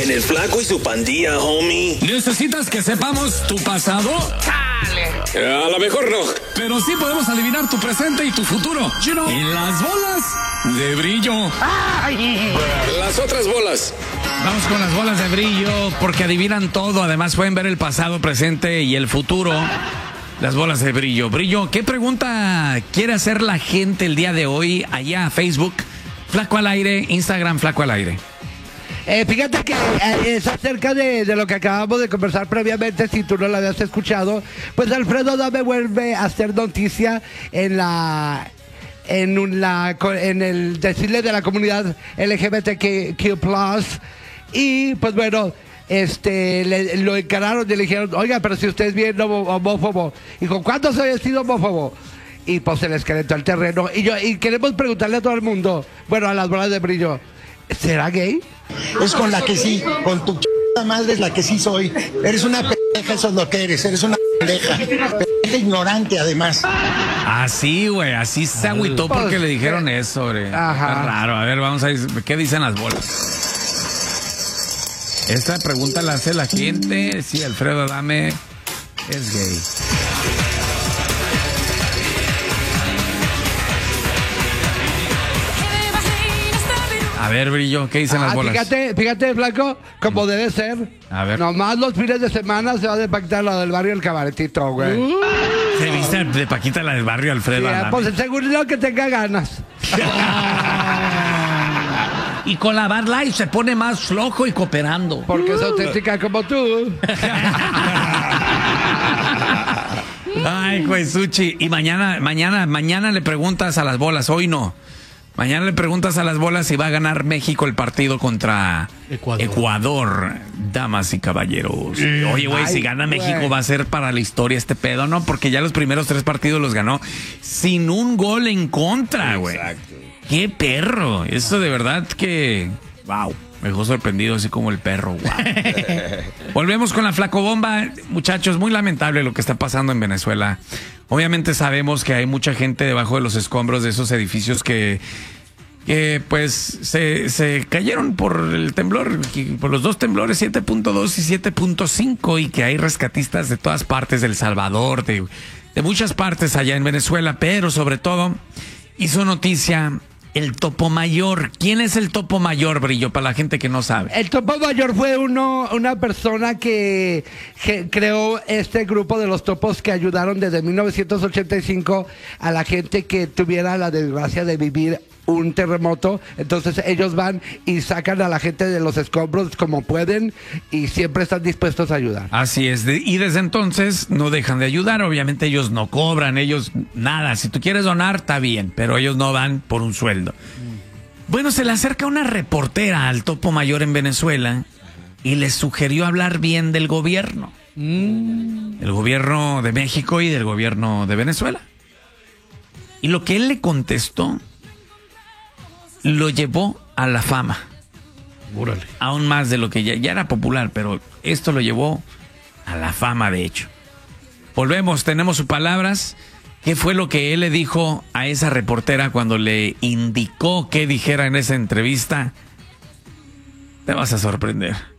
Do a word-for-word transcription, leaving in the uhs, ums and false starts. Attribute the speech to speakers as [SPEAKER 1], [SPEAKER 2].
[SPEAKER 1] En el Flaco y su pandilla, homie.
[SPEAKER 2] ¿Necesitas que sepamos tu pasado?
[SPEAKER 1] ¡Chale! A lo mejor no.
[SPEAKER 2] Pero sí podemos adivinar tu presente y tu futuro. You know. Y las bolas de brillo.
[SPEAKER 1] ¡Ay! Las otras bolas.
[SPEAKER 2] Vamos con las bolas de brillo porque adivinan todo. Además pueden ver el pasado, presente y el futuro. Las bolas de brillo. Brillo, ¿qué pregunta quiere hacer la gente el día de hoy allá a Facebook? Flaco al aire, Instagram, Flaco al aire.
[SPEAKER 3] Eh, fíjate que eh, es acerca de, de lo que acabamos de conversar previamente, si tú no lo habías escuchado. Pues Alfredo Adame vuelve a hacer noticia en la... En, un, la, en el desfile de la comunidad L G B T Q plus, y pues bueno, este le, lo encararon y le dijeron, oiga, pero si usted es bien homófobo. Dijo, ¿cuándo se había sido homófobo? Y pues se les calentó el terreno. Y yo y queremos preguntarle a todo el mundo, bueno, a las bolas de brillo, ¿será gay?
[SPEAKER 4] Es con la que sí, con tu ch... madre es la que sí soy. Eres una pendeja, eso es lo que eres, eres una pendeja. Pendeja ignorante, además.
[SPEAKER 2] Así, güey, así se agüitó
[SPEAKER 3] pues,
[SPEAKER 2] porque le dijeron eso, güey. Está raro. A ver, vamos a ver, ¿qué dicen las bolas? Esta pregunta la hace la gente. Sí, Alfredo Adame es gay. A ver, Brillo, ¿qué dicen las
[SPEAKER 3] ah,
[SPEAKER 2] bolas?
[SPEAKER 3] Fíjate, fíjate, Flaco, como debe ser.
[SPEAKER 2] A ver.
[SPEAKER 3] Nomás los fines de semana se va a despactar lo del barrio El Cabaretito, güey. Uh.
[SPEAKER 2] Se viste de Paquita la del barrio, Alfredo.
[SPEAKER 3] Sí, pues seguro que tenga ganas.
[SPEAKER 5] Y con la Bud Light se pone más flojo y cooperando.
[SPEAKER 3] Porque es auténtica como tú.
[SPEAKER 2] Ay, pues, Suchi. Y mañana, mañana, mañana le preguntas a las bolas, hoy no. Mañana le preguntas a las bolas si va a ganar México el partido contra Ecuador, Ecuador damas y caballeros. Sí. Oye, güey, si gana México wey. va a ser para la historia este pedo, ¿no? Porque ya los primeros tres partidos los ganó sin un gol en contra, güey. Exacto. ¡Qué perro! Eso de verdad que... ¡Wow! Me dejó sorprendido así como el perro. Wow. Volvemos con la flacobomba. Muchachos, muy lamentable lo que está pasando en Venezuela. Obviamente sabemos que hay mucha gente debajo de los escombros de esos edificios que, que pues se, se cayeron por el temblor, por los dos temblores, siete punto dos y siete punto cinco, y que hay rescatistas de todas partes, del Salvador, de, de muchas partes allá en Venezuela, pero sobre todo hizo noticia el Topo Mayor. ¿Quién es el Topo Mayor, Brillo, para la gente que no sabe?
[SPEAKER 3] El Topo Mayor fue uno, una persona que, que creó este grupo de los topos que ayudaron desde mil novecientos ochenta y cinco a la gente que tuviera la desgracia de vivir un terremoto. Entonces ellos van y sacan a la gente de los escombros como pueden y siempre están dispuestos a ayudar.
[SPEAKER 2] Así es, de, y desde entonces no dejan de ayudar. Obviamente ellos no cobran, ellos nada. Si tú quieres donar, está bien, pero ellos no dan por un sueldo. Mm. Bueno, se le acerca una reportera al Topo Mayor en Venezuela y le sugirió hablar bien del gobierno. Mm. Del gobierno de México y del gobierno de Venezuela. Y lo que él le contestó lo llevó a la fama.
[SPEAKER 5] Úrale.
[SPEAKER 2] Aún más de lo que ya, ya era popular, pero esto lo llevó a la fama, de hecho. Volvemos, tenemos sus palabras. ¿Qué fue lo que él le dijo a esa reportera cuando le indicó qué dijera en esa entrevista? Te vas a sorprender.